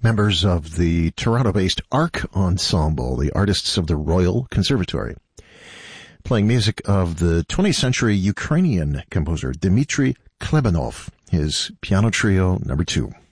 members of the Toronto-based ARC Ensemble, the artists of the Royal Conservatory, playing music of the 20th century Ukrainian composer Dmitry Klebanov, his Piano Trio No. 2.